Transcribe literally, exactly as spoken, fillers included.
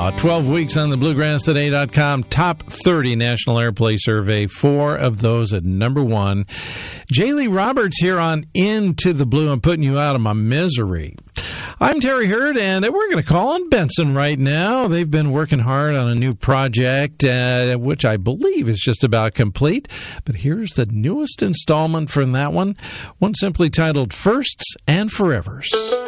Now, twelve weeks on the Bluegrass Today dot com Top thirty National Airplay Survey. Four of those at number one. Jaylee Roberts here on Into the Blue. I'm putting you out of my misery. I'm Terry Hurd, and we're going to call on Benson right now. They've been working hard on a new project, uh, which I believe is just about complete. But here's the newest installment from that one, one simply titled Firsts and Forevers.